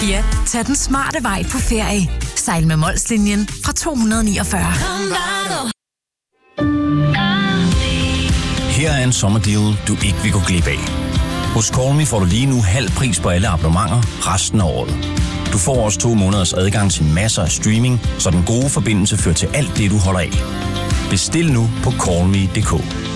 Ja, tag den smarte vej på ferie. Sejl med Molslinjen fra 249. Her er en sommerdeal, du ikke vil gå glip af. Hos Call Me får du lige nu halv pris på alle abonnementer resten af året. Du får også 2 måneders adgang til masser af streaming, så den gode forbindelse fører til alt det, du holder af. Bestil nu på callme.dk.